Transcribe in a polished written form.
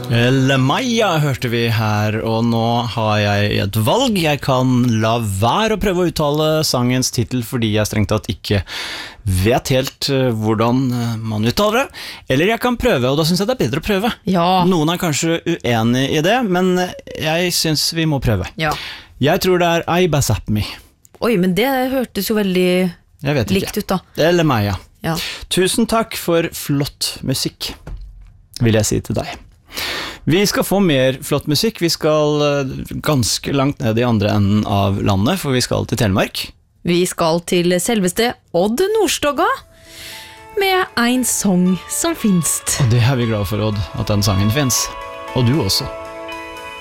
Eller Maja hørte vi her, og nå har jeg et valg. Jeg kan la være å prøve å uttale sangens titel fordi jeg strengt tatt ikke vet helt hvordan man uttaler det. Eller jeg kan prøve, og da synes jeg det er bedre å prøve. Ja. Noen er kanskje uenig i det, men jeg synes vi må prøve. Ja. Jeg tror det er Ai Basapmi. Oi, men det hørtes jo veldig likt ut da. Eller Maja. Ja. Tusen takk for flott musikk, vil jeg si til deg. Vi skal få mer flott musikk. Vi skal ganske langt ned i andre enden av landet, for vi skal til Telemark. Vi skal til selveste Odd Nordstoga med en sang som finst. Og det er vi glad for, Odd, at den sangen finnes. Og du også.